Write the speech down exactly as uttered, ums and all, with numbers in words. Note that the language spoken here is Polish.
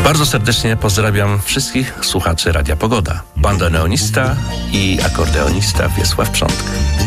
Bardzo serdecznie pozdrawiam wszystkich słuchaczy Radia Pogoda. Bandoneonista i akordeonista Wiesław Przątka.